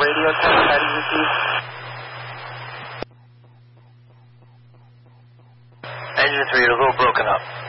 radio test, how do you receive? Engine 3, you're a little broken up.